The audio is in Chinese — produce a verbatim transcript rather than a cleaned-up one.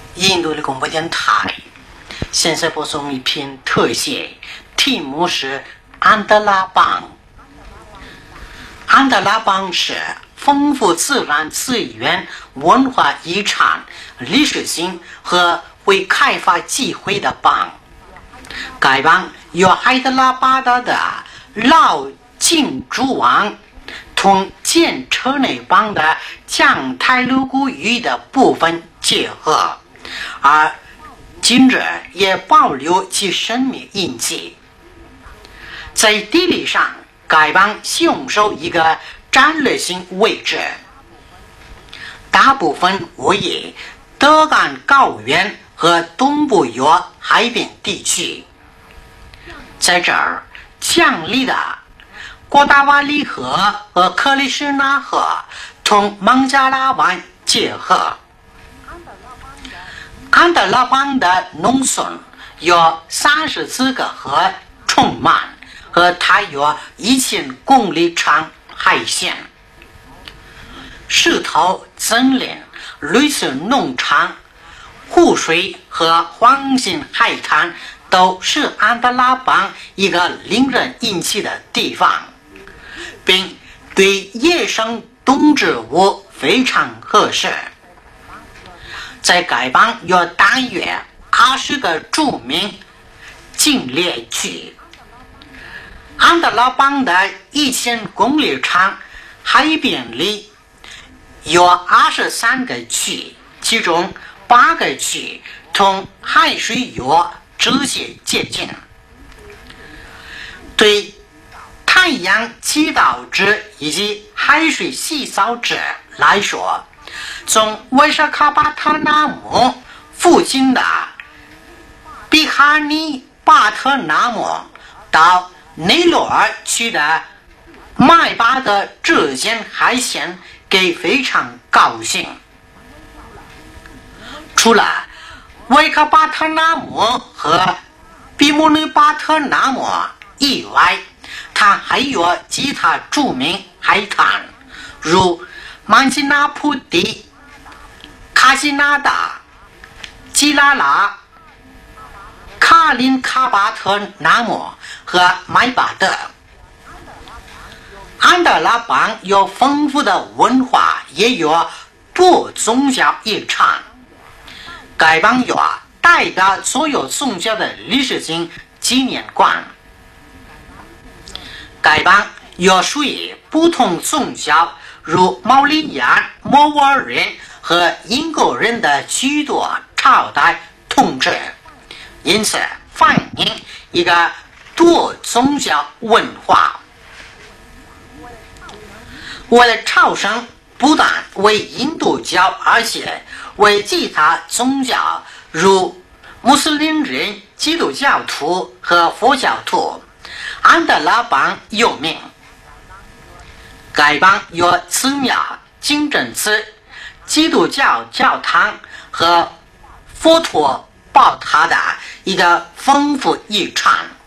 印度的广播电台现在播送一篇特写，题目是安德拉邦。安德拉邦是丰富自然资源、文化遗产、历史性和未开发机会的邦。该邦由海德拉巴达的老金主王同建车内邦的降泰卢古语的部分结合，而今日也保留其生命印记。在地理上，该邦享受一个战略性位置，大部分位于德干高原和东部约海边地区。在这儿，强力的郭达瓦里河和克里什纳河同孟加拉湾结合。安德拉邦的农村有三十四个河充满，和大约一千公里长海线。石头森林、绿色农场、湖水和黄金海滩都是安德拉邦一个令人引起的地方，并对野生动植物非常合适。在该邦有大约二十个著名禁猎区。安德拉邦的一千公里长海边里有二十三个区，其中八个区同海水有直接接近。对太阳祈祷者以及海水洗澡者来说，从维沙卡巴塔纳姆附近的比哈尼巴特纳姆到内罗尔区的麦巴的之间海线给非常高兴。除了维卡巴特纳姆和比穆内巴特纳姆以外，它还有其他著名海滩，如曼吉纳普蒂、卡西纳达、基拉拉、卡林卡巴特纳姆和麦巴德。安德拉邦有丰富的文化，也有多宗教遗产。该邦有代表所有宗教的历史性纪念馆。该邦有属于不同宗教，如毛利亚、摩尔人和英国人的许多朝代统治，因此反映一个多宗教文化。为了朝圣，不但为印度教，而且为其他宗教，如穆斯林人、基督教徒和佛教徒，安德拉邦有名。该邦有寺庙、清真寺、基督教教堂和佛陀宝塔的一个丰富遗产。